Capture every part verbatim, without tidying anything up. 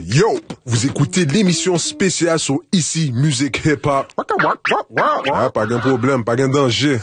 Yo, vous écoutez l'émission spéciale sur Ici Musique Hip Hop. Ah, pas de problème, pas de danger.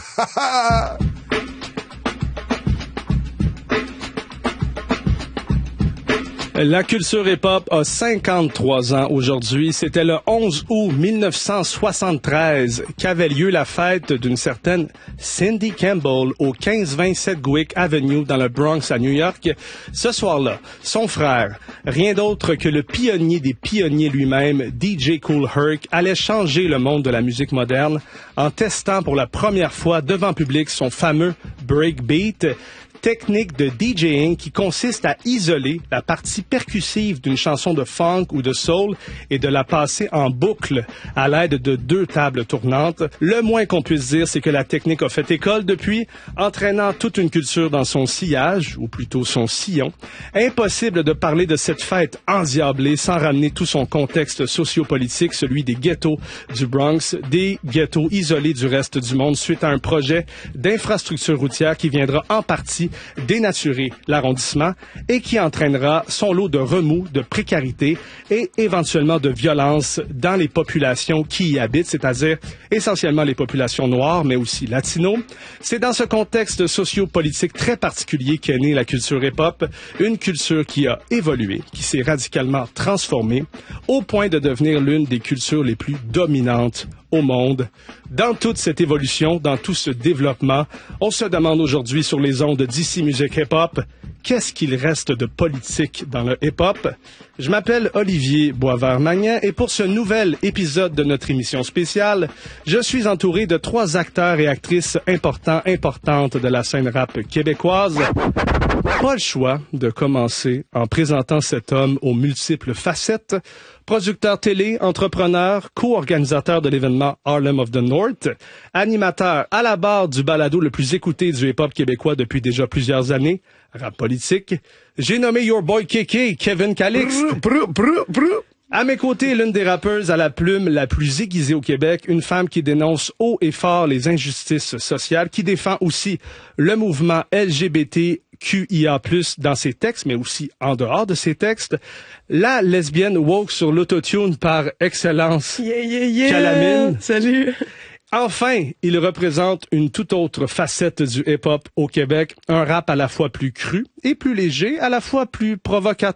La culture hip-hop a cinquante-trois ans aujourd'hui. C'était le onze août mille neuf cent soixante-treize qu'avait lieu la fête d'une certaine Cindy Campbell au quinze vingt Sedgwick Avenue dans le Bronx à New York. Ce soir-là, son frère, rien d'autre que le pionnier des pionniers lui-même, D J Kool Herc, allait changer le monde de la musique moderne en testant pour la première fois devant public son fameux breakbeat, technique de DJing qui consiste à isoler la partie percussive d'une chanson de funk ou de soul et de la passer en boucle à l'aide de deux tables tournantes. Le moins qu'on puisse dire, c'est que la technique a fait école depuis, entraînant toute une culture dans son sillage, ou plutôt son sillon. Impossible de parler de cette fête endiablée sans ramener tout son contexte sociopolitique, celui des ghettos du Bronx, des ghettos isolés du reste du monde suite à un projet d'infrastructure routière qui viendra en partie dénaturer l'arrondissement et qui entraînera son lot de remous, de précarité et éventuellement de violence dans les populations qui y habitent, c'est-à-dire essentiellement les populations noires, mais aussi latinos. C'est dans ce contexte socio-politique très particulier qu'est née la culture hip-hop, une culture qui a évolué, qui s'est radicalement transformée, au point de devenir l'une des cultures les plus dominantes au monde. Dans toute cette évolution, dans tout ce développement, on se demande aujourd'hui sur les ondes d'Ici Musique Hip Hop, qu'est-ce qu'il reste de politique dans le hip-hop? Je m'appelle Olivier Boisvert-Magnan et pour ce nouvel épisode de notre émission spéciale, je suis entouré de trois acteurs et actrices importants, importantes de la scène rap québécoise. Pas le choix de commencer en présentant cet homme aux multiples facettes. Producteur télé, entrepreneur, co-organisateur de l'événement Harlem of the North, animateur à la barre du balado le plus écouté du hip-hop québécois depuis déjà plusieurs années, rap politique. J'ai nommé Your Boy Kéké, Kevin Calixte. Brr, brr, brr. À mes côtés, l'une des rappeuses à la plume la plus aiguisée au Québec, une femme qui dénonce haut et fort les injustices sociales, qui défend aussi le mouvement L G B T Q I A plus, dans ses textes, mais aussi en dehors de ses textes. La lesbienne woke sur l'autotune par excellence, yeah, yeah, yeah. Calamine. Salut. Enfin, il représente une toute autre facette du hip-hop au Québec, un rap à la fois plus cru et plus léger, à la fois plus provocateur